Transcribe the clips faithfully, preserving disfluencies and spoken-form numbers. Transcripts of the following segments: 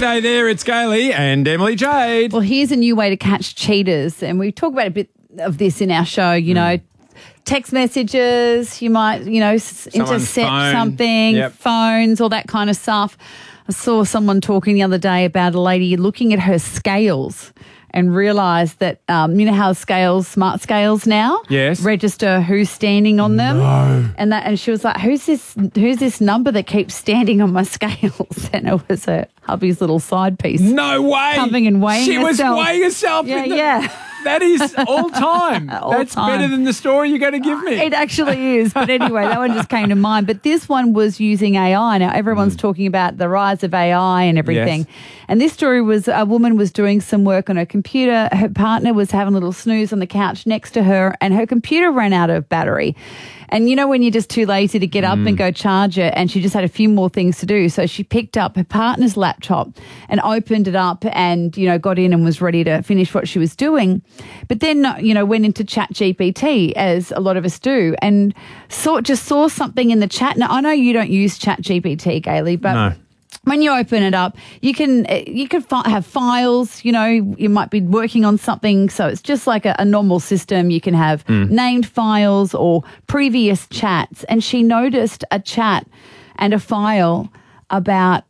G'day there, it's Gailey and Emily Jade. Well, here's a new way to catch cheaters, and we talk about a bit of this in our show, you know, text messages, you might, you know, s- intercept phone. something, Yep. phones, all that kind of stuff. I saw someone talking the other day about a lady looking at her scales and realised that, um, you know how scales, smart scales now, Yes. register who's standing on them, No. and that, and she was like, "Who's this? Who's this number that keeps standing on my scales?" And it was her hubby's little side piece. No way. Coming and weighing She herself. was weighing herself. Yeah, in the, yeah. That is all time. All That's time. better than the story you're going to give me. It actually is. But anyway, that one just came to mind. But this one was using A I. Now, everyone's talking about the rise of A I and everything. Yes. And this story was a woman was doing some work on her computer. Her partner was having a little snooze on the couch next to her, and her computer ran out of battery. And you know when you're just too lazy to get up and go charge it, and she just had a few more things to do. So she picked up her partner's laptop and opened it up and, you know, got in and was ready to finish what she was doing. But then, you know, went into Chat G P T, as a lot of us do, and saw just saw something in the chat. Now, I know you don't use Chat G P T, Gailey, but... No. When you open it up, you can you can fi- have files. You know, you might be working on something, so it's just like a, a normal system. You can have named files or previous chats. And she noticed a chat and a file about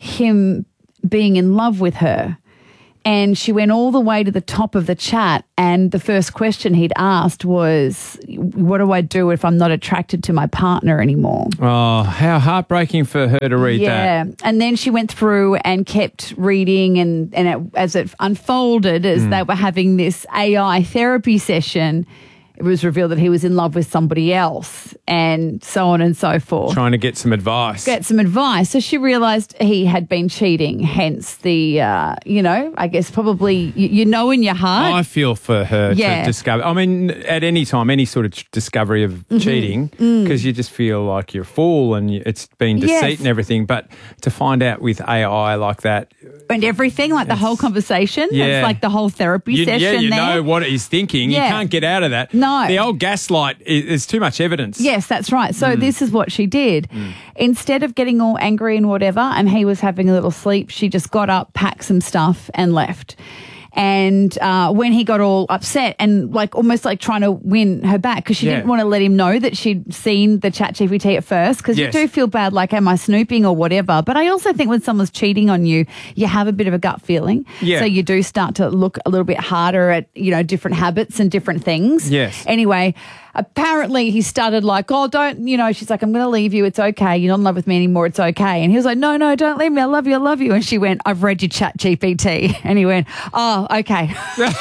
him being in love with her. And she went all the way to the top of the chat, and the first question he'd asked was, "What do I do if I'm not attracted to my partner anymore?" Oh, how heartbreaking for her to read Yeah, that. and then she went through and kept reading, and, and it, as it unfolded, as they were having this A I therapy session, it was revealed that he was in love with somebody else, and so on and so forth. Trying to get some advice. Get some advice. So she realised he had been cheating, hence the, uh, you know, I guess probably, you, you know in your heart. I feel for her Yeah. to discover. I mean, at any time, any sort of ch- discovery of Mm-hmm. cheating, because you just feel like you're a fool and you, it's been deceit Yes. and everything. But to find out with A I like that, and everything, like the whole conversation. Yeah. It's like the whole therapy you, session yeah, you there. know what he's thinking. Yeah. You can't get out of that. No. The old gaslight is, is too much evidence. Yes, that's right. Mm. So this is what she did. Instead of getting all angry and whatever, and he was having a little sleep, she just got up, packed some stuff, and left. And uh, when he got all upset and like almost like trying to win her back, because she Yeah. didn't want to let him know that she'd seen the Chat G P T at first, because Yes. you do feel bad, like, am I snooping or whatever? But I also think when someone's cheating on you, you have a bit of a gut feeling. Yeah. So you do start to look a little bit harder at, you know, different habits and different things. Yes. Anyway, apparently he started like, oh, don't, you know, she's like, I'm going to leave you. It's okay. You're not in love with me anymore. It's okay. And he was like, no, no, don't leave me. I love you. I love you. And she went, I've read your Chat G P T. And he went, oh, okay.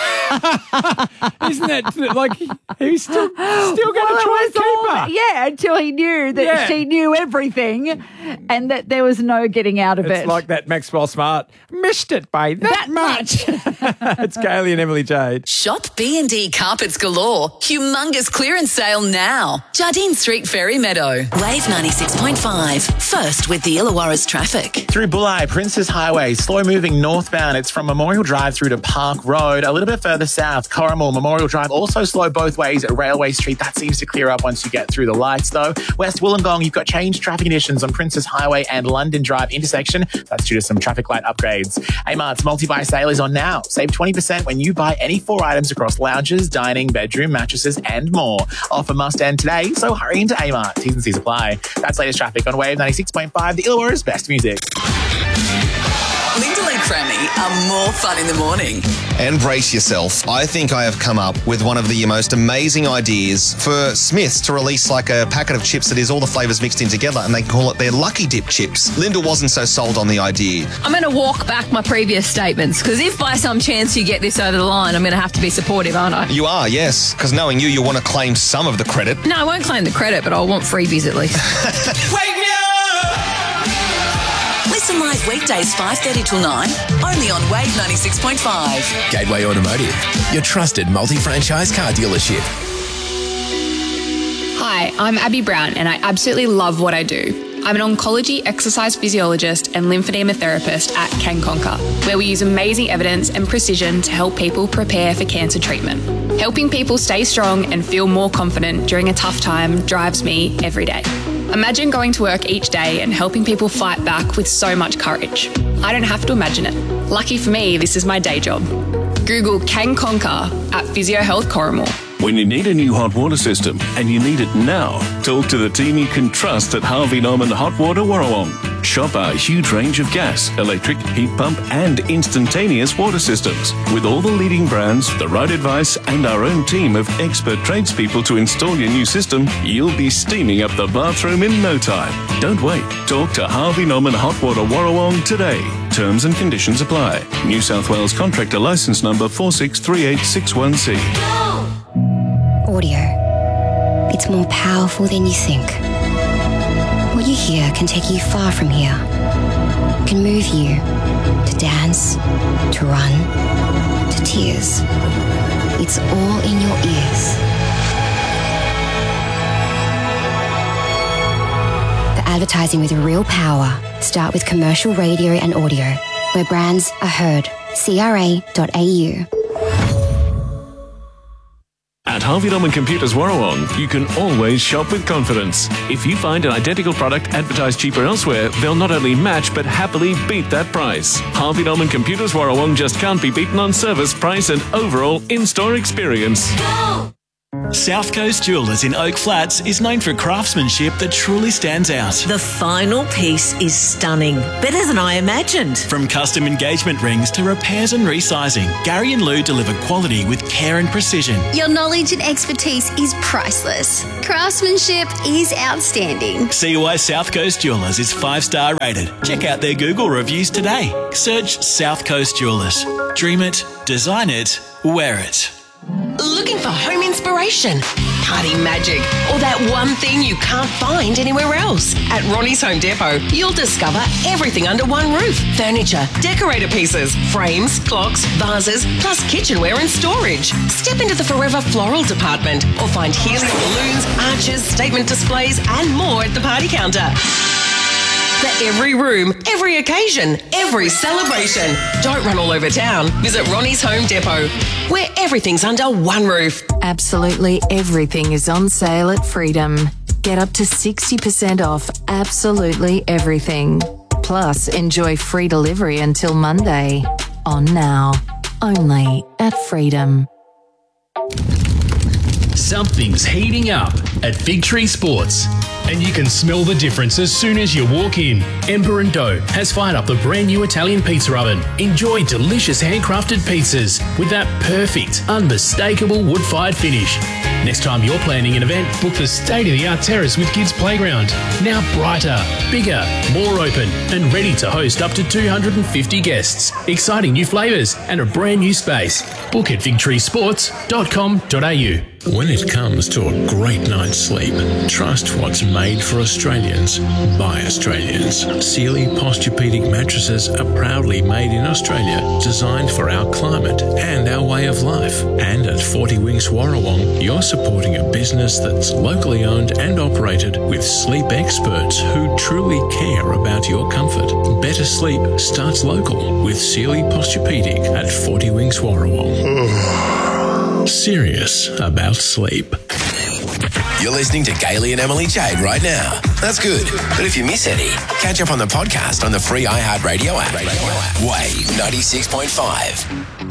Isn't that like he's still still going to Well, it try and was keep all- her? Yeah, until he knew that Yeah. she knew everything and that there was no getting out of It's it. like that Maxwell Smart missed it by that, That much. It's Gailey and Emily Jade. Shop B and D Carpets Galore. Humongous clearance sale now. Jardine Street, Ferry Meadow. Wave ninety-six point five. First with the Illawarra's traffic. Through Bulli, Princess Highway, slow moving northbound. It's from Memorial Drive through to Park Road. A little bit further south, Corrimal, Memorial Drive, also slow both ways at Railway Street. That seems to clear up once you get through the lights, though. West Wollongong, you've got changed traffic conditions on Princess Highway and London Drive intersection. That's due to some traffic light upgrades. Amart's multi-buy sale is on now. Save twenty percent when you buy any four items across lounges, dining, bedroom, mattresses, and more. Offer must end today, so hurry into Amart. T's and C's apply. That's latest traffic on Wave ninety-six point five, the Illawarra's best music. Lyndall and Crammy are more fun in the morning. And brace yourself. I think I have come up with one of the most amazing ideas for Smiths to release like a packet of chips that is all the flavours mixed in together, and they call it their Lucky Dip chips. Lyndall wasn't so sold on the idea. I'm going to walk back my previous statements, because if by some chance you get this over the line, I'm going to have to be supportive, aren't I? You are, yes, because knowing you, you want to claim some of the credit. No, I won't claim the credit, but I'll want freebies at least. Wake me up! Listen live weekdays five thirty till nine, only on Wave ninety-six point five. Gateway Automotive, your trusted multi-franchise car dealership. Hi, I'm Abby Brown and I absolutely love what I do. I'm an oncology exercise physiologist and lymphedema therapist at Can Conquer, where we use amazing evidence and precision to help people prepare for cancer treatment. Helping people stay strong and feel more confident during a tough time drives me every day. Imagine going to work each day and helping people fight back with so much courage. I don't have to imagine it. Lucky for me, this is my day job. Google Can Conquer at Physio Health Corrimal. When you need a new hot water system and you need it now, talk to the team you can trust at Harvey Norman Hot Water Warrawong. Shop our huge range of gas, electric, heat pump and instantaneous water systems. With all the leading brands, the right advice and our own team of expert tradespeople to install your new system, you'll be steaming up the bathroom in no time. Don't wait. Talk to Harvey Norman Hot Water Warrawong today. Terms and conditions apply. New South Wales Contractor Licence Number four six three eight six one C. Audio. It's more powerful than you think. What you hear can take you far from here. Can move you to dance, to run, to tears. It's all in your ears. The advertising with real power. Start with commercial radio and audio, where brands are heard. C R A dot A U. At Harvey Norman Computers Warrawong, you can always shop with confidence. If you find an identical product advertised cheaper elsewhere, they'll not only match but happily beat that price. Harvey Norman Computers Warrawong just can't be beaten on service, price and overall in-store experience. South Coast Jewellers in Oak Flats is known for craftsmanship that truly stands out. The final piece is stunning, better than I imagined. From custom engagement rings to repairs and resizing, Gary and Lou deliver quality with care and precision. Your knowledge and expertise is priceless. Craftsmanship is outstanding. See why South Coast Jewellers is five-star rated. Check out their Google reviews today. Search South Coast Jewellers. Dream it, design it, wear it. Looking for home inspiration, party magic, or that one thing you can't find anywhere else? At Ronnie's Home Depot, you'll discover everything under one roof. Furniture, decorator pieces, frames, clocks, vases, plus kitchenware and storage. Step into the Forever Floral department or find helium balloons, arches, statement displays and more at the party counter. For every room, every occasion, every celebration. Don't run all over town. Visit Ronnie's Home Depot, where everything's under one roof. Absolutely everything is on sale at Freedom. Get up to sixty percent off absolutely everything. Plus, enjoy free delivery until Monday. On now. Only at Freedom. Something's heating up at Fig Tree Sports. And you can smell the difference as soon as you walk in. Ember and Dough has fired up the brand new Italian pizza oven. Enjoy delicious handcrafted pizzas with that perfect, unmistakable wood-fired finish. Next time you're planning an event, book the state-of-the-art terrace with Kids Playground. Now brighter, bigger, more open and ready to host up to two hundred fifty guests. Exciting new flavours and a brand new space. Book at fig tree sports dot com dot a u. When it comes to a great night's sleep, trust what's made for Australians by Australians. Sealy Posturepedic mattresses are proudly made in Australia, designed for our climate and our way of life. And at forty Winks Warrawong, you're supporting a business that's locally owned and operated with sleep experts who truly care about your comfort. Better sleep starts local with Sealy Posturepedic at forty Winks Warrawong. Serious about sleep. You're listening to Gailey and Emily Jade right now. That's good. But if you miss any, catch up on the podcast on the free iHeartRadio app. Wave ninety-six point five.